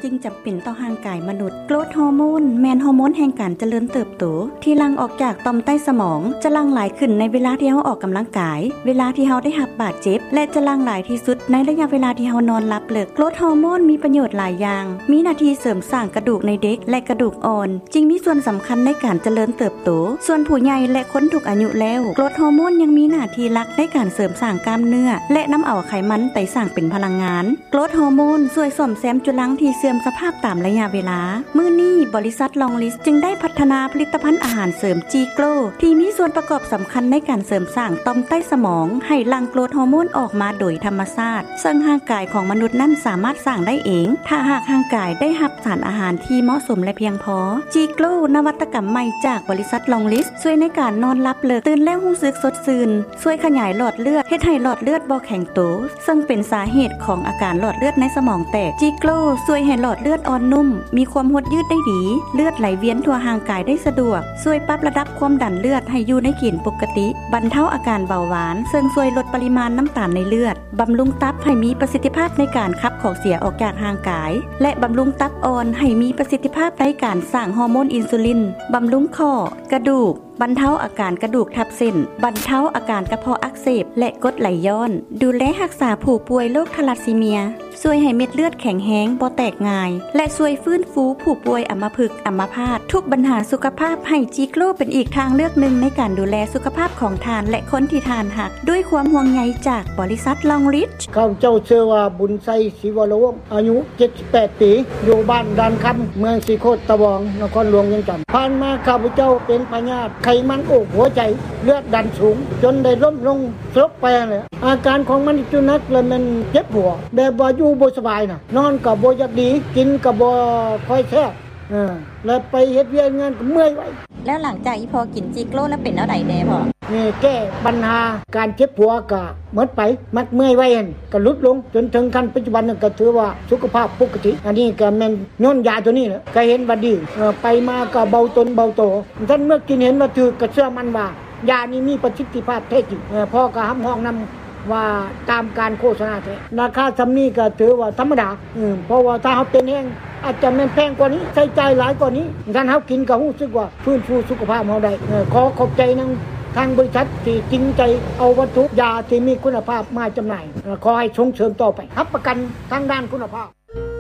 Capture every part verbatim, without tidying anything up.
จึงจำเป็นต่อร่างกายมนุษย์โกรทฮอร์โมนแม่นฮอร์โมนแห่งการเจริญเติบโตที่หลั่งออกจากต่อมใต้สมองจะหลั่งหลายขึ้นในเวลาที่เฮาออกกำลังกายเวลาที่เฮาได้รับบาดเจ็บและจะหลั่งหลายที่สุดในระยะเวลาที่เฮานอนหลับเลิกโกรทฮอร์โมนมีประโยชน์หลายอย่างมีหน้าที่เสริมสร้างกระดูกในเด็กและกระดูกอ่อนจึงมีส่วนสำคัญในการเจริญเติบโตส่วนผู้ใหญ่และคนทุกอายุแล้วโกรทฮอร์โมนยังมีหน้าที่หลักในการเสริมสร้างกล้ามเนื้อและนำเอาไขมันไปสร้างเป็นพลังงานโกรทฮอร์โมนช่วยซ่อมแซมจุลังที่เสื่อมสภาพตามระยะเวลามื้อนี้บริษัทลองลิสจึงได้พัฒนาผลิตภัณฑ์อาหารเสริมจีโกลที่มีส่วนประกอบสำคัญในการเสริมสร้างต่อมใต้สมองให้หลั่งโกรทฮอร์โมนออกมาโดยธรรมชาติซึ่งร่างกายของมนุษย์นั้นสามารถสร้างได้เองถ้าหากร่างกายได้รับสารอาหารที่เหมาะสมและเพียงพอจีโกลนวัตกรรมใหม่จากบริษัทลองลิสช่วยในการนอนหลับเลิกตื่นแล้วรู้สึกสดชื่นช่วยขยายหลอดเลือดเฮ็ดให้หลอดเลือดบ่แข็งโตซึ่งเป็นสาเหตุของอาการหลอดเลือดในสมองแตกจีโกลช่วยให้หลอดเลือดอ่อนนุ่มมีความหดยืดได้ดีเลือดไหลเวียนทั่วร่างกายได้สะดวกช่วยปรับระดับความดันเลือดให้อยู่ในเกณฑ์ปกติบรรเทาอาการเบาหวานซึ่งช่วยลดปริมาณน้ำตาลในเลือดบำรุงตับให้มีประสิทธิภาพในการขับของเสียออกจากร่างกายและบำรุงตับอ่อนให้มีประสิทธิภาพในการสร้างฮอร์โมนอินซูลินบำรุงข้อกระดูกบรรเทาอาการกระดูกทับเส้นบรรเทาอาการกระเพาะอักเสบและกรดไหลย้อนดูแลรักษาผู้ป่วยโรคทาลัสซีเมียช่วยให้เม็ดเลือดแข็งแรงบ่แตกง่ายและช่วยฟื้นฟูผู้ป่วยอัมพฤกษ์อัมพาตทุกปัญหาสุขภาพให้จีโกลเป็นอีกทางเลือกหนึ่งในการดูแลสุขภาพของทานและคนที่ทานหักด้วยความห่วงใยจากบริษัทลองริชข้าเจ้าชื่อว่าบุญไสศิวโรวงศ์อายุเจ็ดสิบแปดปีอยู่บ้านดานคำเมืองศรีโคตตะวองนครหลวงเวียงจันทร์ผ่านมาข้าพเจ้าเป็นพยาธิไขมันอกหัวใจเลือดดันสูงจนได้ล้มลงสลบไปเลยอาการของมันจุนักเลยมันเจ็บหัวแบบว่าอยู่บ่สบายน่ะนอนก็บ่อยากดีกินก็บ่ค่อยแซ่บเออแล้วไปเฮ็ดเวียกงานก็เมื่อยไว้แล้วหลังจากอีพอกินจีโกลแล้วเป็นแล้วใดแน่พ่อนี่แก้ปัญหาการเจ็บหัวก็หมดไปมักเมื่อยไว้หั่นก็ลดลงจนถึงขั้นปัจจุบันก็ถือว่าสุขภาพปกติอันนี้ก็แม่นย้อนยาตัวนี้แหละก็เห็นว่าดีเออไปมาก็เบาตนเบาโตท่านเมื่อกินเห็นว่าถือก็เชื่อมั่นว่ายานี้มีประสิทธิภาพแท้จริงเออพ่อก็ห้ำห้องนำว่าตามการโฆษณาแท้ราคาซำนี้ก็ถือว่าธรรมดาอืมเพราะว่าถ้าเฮาเป็นเองอาจจะแม่นแพงกว่านี้ใช้จ่ายหลายกว่านี้ท่านเฮากินก็รู้สึกว่าฟื้นฟูสุขภาพเฮาได้เออขอขอบใจนำทางบริษัทที่จริงใจเอาวัตถุยาที่มีคุณภาพมาจำหน่ายขอให้ส่งเสริมต่อไปรับประกันทางด้านคุณภาพ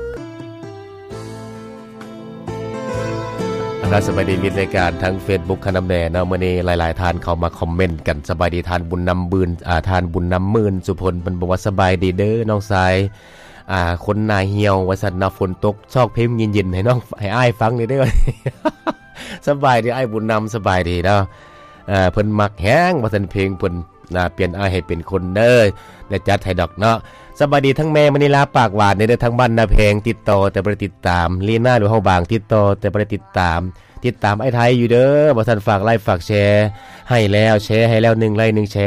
สบายดีมีรายการทั้ง Facebook คณำแน่เนาะมื้อนี้หลายๆท่านเข้ามาคอมเมนต์กันสบายดีทานบุญนำบืนอ่าทานบุญนำมื่นสุพลเพิ่นบอกว่าสบายดีเด้อน้องสายอ่าคนนาเหี่ยวว่าซั่นน่ะฝนตกชอกเพลงเย็นๆให้น้องให้อ้ายฟังนี่เด้อ สบายดีอ้ายบุญนำสบายดีเนาะเอ่อเพิ่นมักแฮงว่าซั่นเพลงเพิ่นน่าเปลี่ยนอ้ายให้เป็นคนเด้อได้จัดให้ดอกเนาะสบายดีทั้งแม่มณีลาปากหวานในเด้อทั้งบ้านนาแพงติดต่อแต่บ่ได้ติดตามลีน่าหรือเฮาบางติดต่อแต่บ่ได้ติดตามติดตามไอ้ไทยอยู่เด้อบ่ทันฝากไลค์ฝากแชร์ให้แล้วแชร์ให้แล้วหนึ่งไลค์หนึ่งแชร์